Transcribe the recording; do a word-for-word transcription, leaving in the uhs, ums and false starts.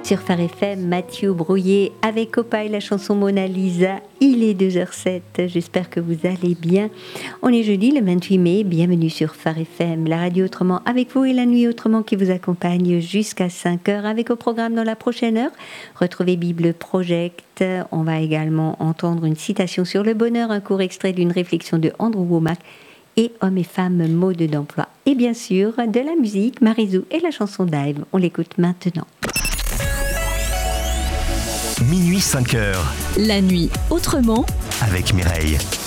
Sur Phare F M, Mathieu Brouillet avec Copa et la chanson Mona Lisa. Il est deux heures sept, j'espère que vous allez bien. On est jeudi le vingt-huit mai, bienvenue sur Phare F M, la radio autrement avec vous et la nuit autrement qui vous accompagne jusqu'à cinq heures avec au programme dans la prochaine heure. Retrouvez Bible Project, on va également entendre une citation sur le bonheur, un court extrait d'une réflexion de Andrew Wommack et Hommes et femmes, mode d'emploi. Et bien sûr, de la musique, Marizou et la chanson Dive. On l'écoute maintenant. Minuit cinq heures. La nuit autrement avec Mireille.